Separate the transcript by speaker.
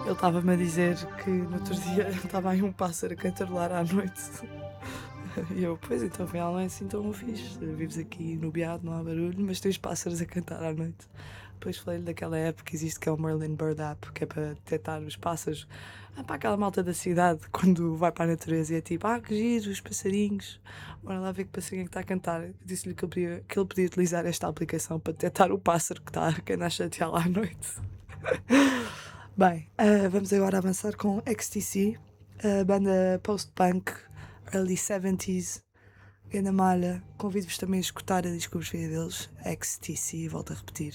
Speaker 1: Ele estava-me a dizer que no outro dia estava aí um pássaro a cantarolar à noite. E eu, pois então, afinal não é assim tão fixe. Vives aqui no Beado, não há barulho, mas tens pássaros a cantar à noite. Depois falei-lhe daquela app que existe, que é o Merlin Bird App, que é para detectar os pássaros. Para aquela malta da cidade, quando vai para a natureza e é tipo, que giro, os passarinhos. Bora lá ver que passarinho é que está a cantar. Eu disse-lhe que ele podia utilizar esta aplicação para detectar o pássaro que anda a chateá-lo à noite. Bem, vamos agora avançar com XTC, a banda post-punk, early 70s, ganda malha. Convido-vos também a escutar a discografia deles, XTC, volto a repetir.